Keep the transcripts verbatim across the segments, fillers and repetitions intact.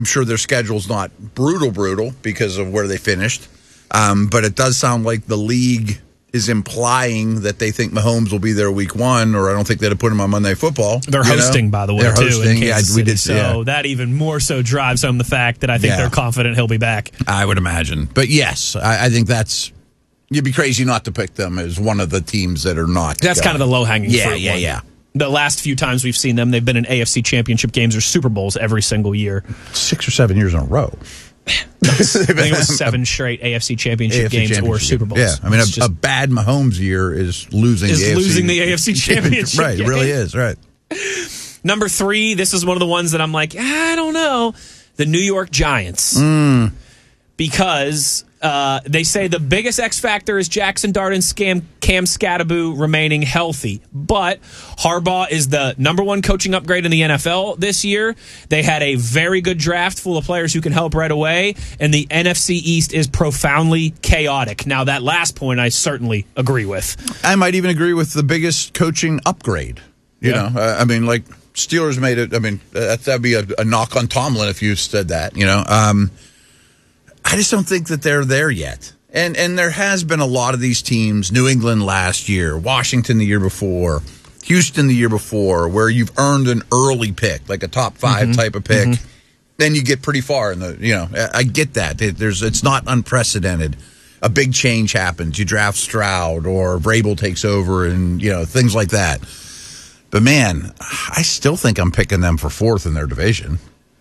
I'm sure their schedule's not brutal, brutal because of where they finished. Um, but it does sound like the league is implying that they think Mahomes will be there week one, or I don't think they'd have put him on Monday Football. They're hosting, know? by the way, they're too, hosting. in Kansas yeah, we did, City. yeah. So that even more so drives home the fact that I think yeah. they're confident he'll be back. I would imagine. But yes, I, I think that's, you'd be crazy not to pick them as one of the teams that are not. That's going. kind of the low-hanging yeah, fruit Yeah, one. yeah, yeah. The last few times we've seen them, they've been in A F C Championship games or Super Bowls every single year. Six or seven years in a row. I think it was seven straight A F C Championship A F C games championship or Super Bowls. Yeah, I mean, a, a bad Mahomes year is losing is the A F C losing the A F C Championship. Right, game. It really is, right. Number three, this is one of the ones that I'm like, I don't know. The New York Giants. Mm. Because uh, they say the biggest X factor is Jackson Dart and Scam, Cam Scatterbo remaining healthy. But Harbaugh is the number one coaching upgrade in the N F L this year. They had a very good draft full of players who can help right away. And the N F C East is profoundly chaotic. Now, that last point I certainly agree with. I might even agree with the biggest coaching upgrade. You yeah. know, uh, I mean, like, Steelers made it. I mean, uh, that'd be a, a knock on Tomlin if you said that, you know. Um, I just don't think that they're there yet. And and there has been a lot of these teams, New England last year, Washington the year before, Houston the year before, where you've earned an early pick, like a top five mm-hmm. type of pick. Mm-hmm. Then you get pretty far in the, you know, I get that. It, there's It's not unprecedented. A big change happens. You draft Stroud or Vrabel takes over and, you know, things like that. But, man, I still think I'm picking them for fourth in their division.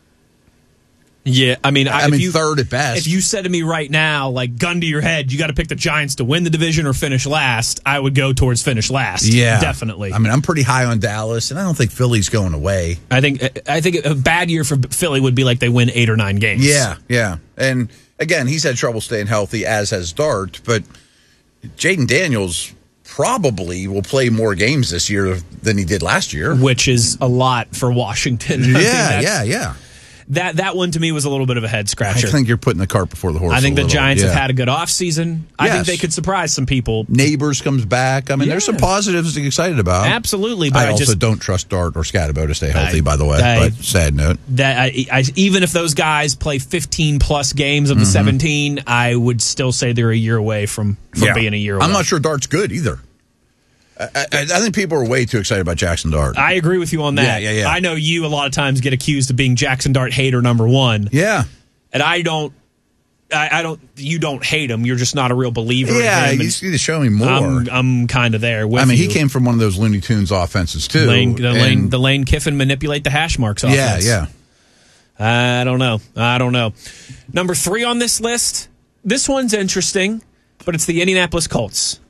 Yeah, I mean, I if mean, you, third at best. If you said to me right now, like, gun to your head, you got to pick the Giants to win the division or finish last, I would go towards finish last. Yeah, definitely. I mean, I'm pretty high on Dallas, and I don't think Philly's going away. I think I think a bad year for Philly would be like they win eight or nine games. Yeah, yeah. And again, he's had trouble staying healthy, as has Dart, but Jaden Daniels probably will play more games this year than he did last year, which is a lot for Washington. Yeah, yeah, yeah. That that one to me was a little bit of a head scratcher. I think you're putting the cart before the horse. I think the little. Giants yeah. have had a good offseason. I yes. think they could surprise some people. Neighbors comes back. I mean, yeah. there's some positives to get excited about. Absolutely. But I, I also just, don't trust Dart or Scatterbo to stay healthy, I, by the way. I, but sad note. That I, I, even if those guys play fifteen plus games of the mm-hmm. seventeen, I would still say they're a year away from, from yeah. being a year away. I'm not sure Dart's good either. I, I, I think people are way too excited about Jackson Dart. I agree with you on that. Yeah, yeah, yeah. I know you a lot of times get accused of being Jackson Dart hater number one. Yeah. And I don't, I, I don't, you don't hate him. You're just not a real believer yeah, in him. you just need to show me more. I'm, I'm kind of there with I mean, you. he came from one of those Looney Tunes offenses, too. Lane, the, Lane, the Lane Kiffin manipulate the hash marks offense. Yeah, yeah. I don't know. I don't know. Number three on this list, this one's interesting, but it's the Indianapolis Colts.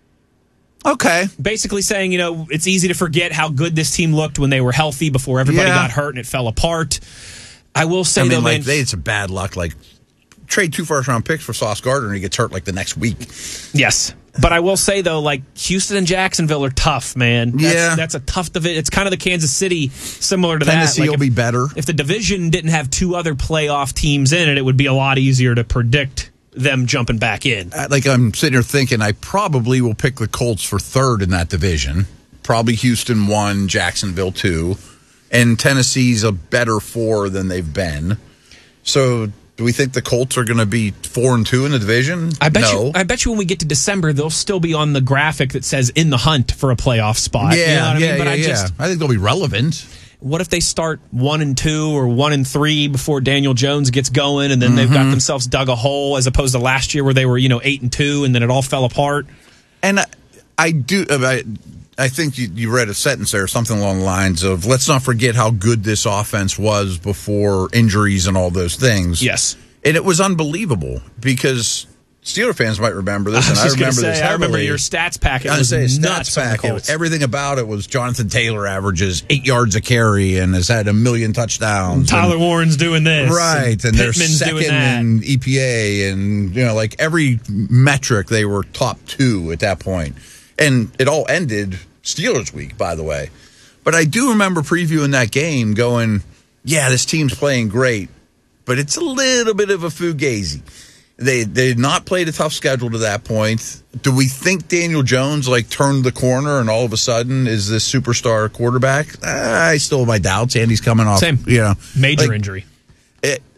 Okay. Basically saying, you know, it's easy to forget how good this team looked when they were healthy before everybody yeah. got hurt and it fell apart. I will say, I mean, though, like, man, they had some bad luck. Like, trade two first-round picks for Sauce Gardner and he gets hurt, like, the next week. Yes. But I will say, though, like, Houston and Jacksonville are tough, man. That's, yeah. That's a tough division. It's kind of the Kansas City, similar to Tennessee that. Like will if, be better. If the division didn't have two other playoff teams in it, it would be a lot easier to predict them jumping back in. Like, I'm sitting here thinking I probably will pick the Colts for third in that division. Probably Houston one, Jacksonville two. And Tennessee's a better four than they've been. So do we think the Colts are going to be four and two in the division? I bet no. you. I bet you when we get to December, they'll still be on the graphic that says in the hunt for a playoff spot. Yeah, you know what yeah, I mean? But yeah, I just, yeah. I think they'll be relevant. What if they start one and two or one and three before Daniel Jones gets going, and then mm-hmm. they've got themselves dug a hole, as opposed to last year where they were, you know, eight and two, and then it all fell apart. And I, I do. I, I think you, you read a sentence there, something along the lines of, let's not forget how good this offense was before injuries and all those things. Yes. And it was unbelievable because Steeler fans might remember this, I and I remember say, this I remember heavily. your stats packet I was say nuts. Stats packet. Everything about it was Jonathan Taylor averages eight yards a carry and has had a million touchdowns. And Tyler and, Warren's doing this. Right. And, and they're second in E P A, and, you know, like every metric, they were top two at that point. And it all ended Steelers week, by the way. But I do remember previewing that game going, yeah, this team's playing great, but it's a little bit of a fugazi. They they had not played a tough schedule to that point. Do we think Daniel Jones, like, turned the corner and all of a sudden is this superstar quarterback? I still have my doubts. Andy's coming off. Same. You know, Major like, injury. it,